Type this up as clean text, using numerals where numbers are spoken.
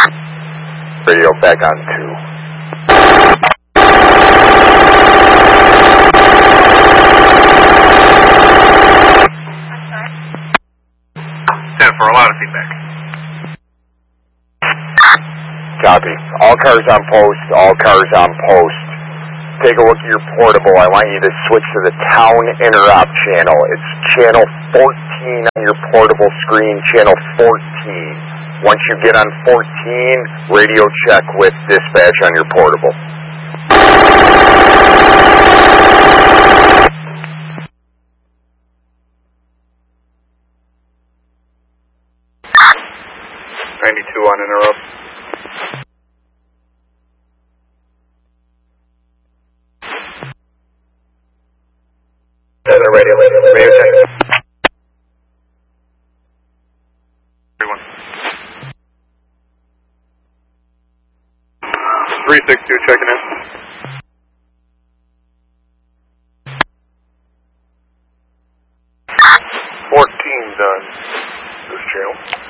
Radio back on 2. For a lot of feedback. Copy. All cars on post, all cars on post. Take a look at your portable. I want you to switch to the town interrupt channel. It's channel 14 on your portable screen, channel 14. Once you get on 14, radio check with dispatch on your portable. On interrupt. Radio check. Everyone. 362 checking in. Done. This channel.